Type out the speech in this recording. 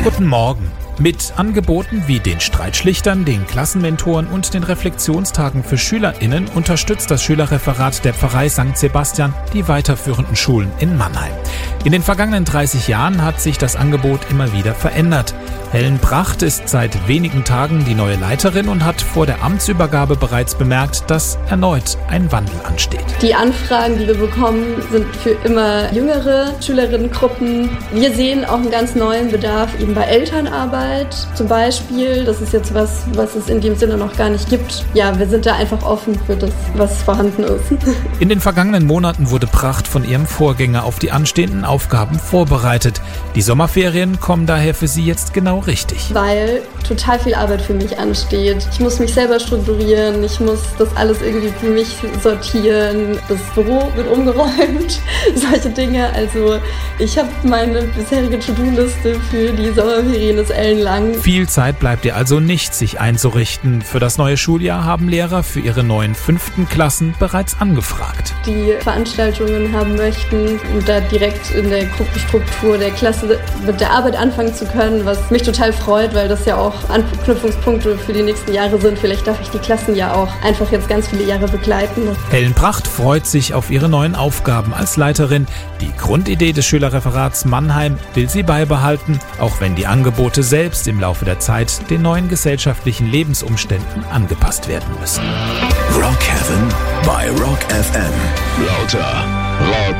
Guten Morgen. Mit Angeboten wie den Streitschlichtern, den Klassenmentoren und den Reflexionstagen für SchülerInnen unterstützt das Schülerreferat der Pfarrei St. Sebastian die weiterführenden Schulen in Mannheim. In den vergangenen 30 Jahren hat sich das Angebot immer wieder verändert. Helen Pracht ist seit wenigen Tagen die neue Leiterin und hat vor der Amtsübergabe bereits bemerkt, dass erneut ein Wandel ansteht. Die Anfragen, die wir bekommen, sind für immer jüngere Schülerinnengruppen. Wir sehen auch einen ganz neuen Bedarf eben bei Elternarbeit zum Beispiel. Das ist jetzt was es in dem Sinne noch gar nicht gibt. Ja, wir sind da einfach offen für das, was vorhanden ist. In den vergangenen Monaten wurde Pracht von ihrem Vorgänger auf die anstehenden Aufgaben vorbereitet. Die Sommerferien kommen daher für sie jetzt genau richtig. Weil total viel Arbeit für mich ansteht. Ich muss mich selber strukturieren, ich muss das alles irgendwie für mich sortieren. Das Büro wird umgeräumt, solche Dinge. Also ich habe meine bisherige To-Do-Liste für die Sommerferien ist ellenlang. Viel Zeit bleibt ihr also nicht, sich einzurichten. Für das neue Schuljahr haben Lehrer für ihre neuen 5. Klassen bereits angefragt. Die Veranstaltungen haben möchten, um da direkt in der Gruppenstruktur der Klasse mit der Arbeit anfangen zu können, was mich total freut, weil das ja auch Anknüpfungspunkte für die nächsten Jahre sind. Vielleicht darf ich die Klassen ja auch einfach jetzt ganz viele Jahre begleiten. Helen Pracht freut sich auf ihre neuen Aufgaben als Leiterin. Die Grundidee des Schülerreferats Mannheim will sie beibehalten, auch wenn die Angebote selbst im Laufe der Zeit den neuen gesellschaftlichen Lebensumständen angepasst werden müssen. Rock Heaven bei Rock FM. Lauter, laut